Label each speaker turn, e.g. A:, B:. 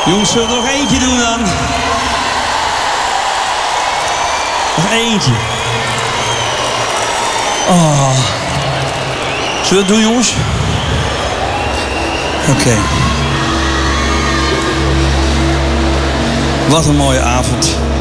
A: Jongens, zullen we er nog eentje doen dan? Nog eentje. Oh. Zullen we het doen, jongens? Oké. Wat een mooie avond.